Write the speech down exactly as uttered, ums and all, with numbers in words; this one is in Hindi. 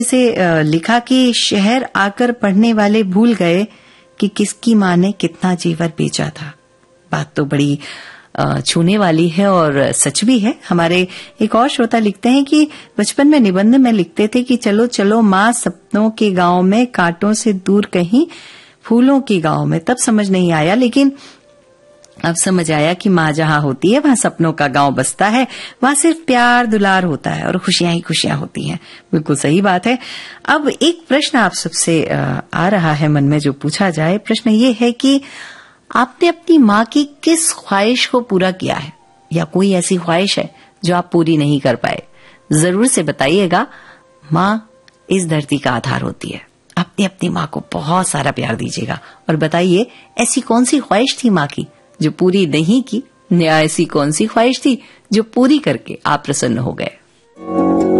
से लिखा कि शहर आकर पढ़ने वाले भूल गए कि किसकी माँ ने कितना जेवर बेचा था। बात तो बड़ी छूने वाली है और सच भी है। हमारे एक और श्रोता लिखते हैं कि बचपन में निबंध में लिखते थे कि चलो चलो माँ सपनों के गांव में, कांटों से दूर कहीं फूलों की गांव में। तब समझ नहीं आया, लेकिन अब समझ आया कि माँ जहां होती है वहां सपनों का गांव बसता है। वहां सिर्फ प्यार दुलार होता है और खुशियां ही खुशियां होती हैं। बिल्कुल सही बात है। अब एक प्रश्न आप सबसे आ रहा है मन में जो पूछा जाए। प्रश्न ये है कि आपने अपनी माँ की किस ख्वाहिश को पूरा किया है, या कोई ऐसी ख्वाहिश है जो आप पूरी नहीं कर पाए? जरूर से बताइएगा। माँ इस धरती का आधार होती है। अपनी अपनी माँ को बहुत सारा प्यार दीजिएगा और बताइए ऐसी कौन सी ख्वाहिश थी माँ की जो पूरी नहीं की, या ऐसी कौन सी ख्वाहिश थी जो पूरी करके आप प्रसन्न हो गए।